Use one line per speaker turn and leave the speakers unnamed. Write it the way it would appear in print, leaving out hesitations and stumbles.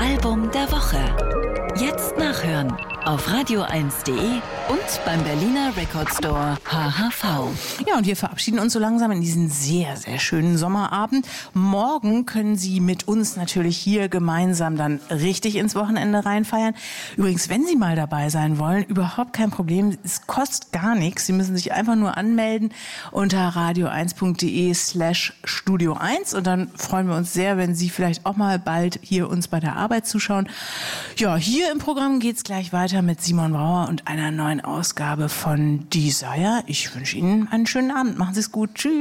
Album der Woche. Jetzt nachhören auf radio1.de und beim Berliner Record Store HHV.
Ja, und wir verabschieden uns so langsam in diesen sehr, sehr schönen Sommerabend. Morgen können Sie mit uns natürlich hier gemeinsam dann richtig ins Wochenende reinfeiern. Übrigens, wenn Sie mal dabei sein wollen, überhaupt kein Problem. Es kostet gar nichts. Sie müssen sich einfach nur anmelden unter radio1.de/Studio1 und dann freuen wir uns sehr, wenn Sie vielleicht auch mal bald hier uns bei der Arbeit zuschauen. Ja, hier im Programm geht's gleich weiter mit Simon Brauer und einer neuen Ausgabe von Desire. Ich wünsche Ihnen einen schönen Abend. Machen Sie es gut. Tschüss.